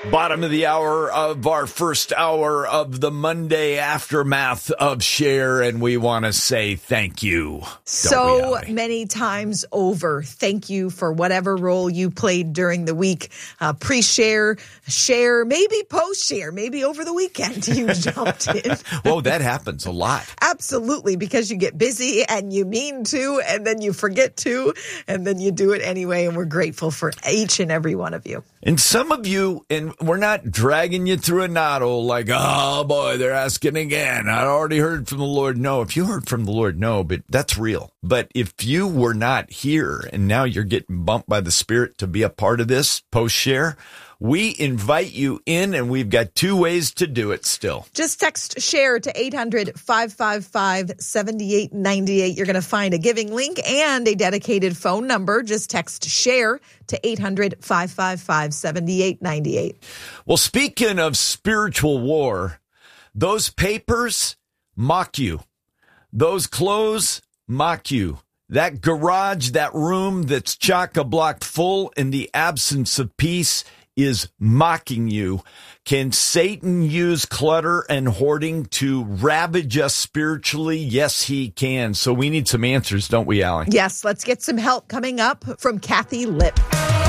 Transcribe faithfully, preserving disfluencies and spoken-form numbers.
Bottom of the hour of our first hour of the Monday aftermath of Share, and we want to say thank you. So many times over. Thank you for whatever role you played during the week. Uh, pre-share, share, maybe post-share, maybe over the weekend you jumped in. Whoa, that happens a lot. Absolutely, because you get busy and you mean to, and then you forget to, and then you do it anyway, and we're grateful for each and every one of you. And some of you, and we're not dragging you through a knot, like, oh boy, they're asking again. I already heard from the Lord. No, if you heard from the Lord, no, but that's real. But if you were not here and now you're getting bumped by the Spirit to be a part of this post-share, we invite you in, and we've got two ways to do it still. Just text SHARE to eight hundred, five five five, seven eight nine eight. You're going to find a giving link and a dedicated phone number. Just text SHARE to eight hundred, five five five, seven eight nine eight. Well, speaking of spiritual war, those papers mock you. Those clothes mock you. That garage, that room that's chock-a-block full in the absence of peace is mocking you. Can Satan use clutter and hoarding to ravage us spiritually? Yes, he can. So we need some answers, don't we, Allie? Yes, let's get some help coming up from Kathy Lipp.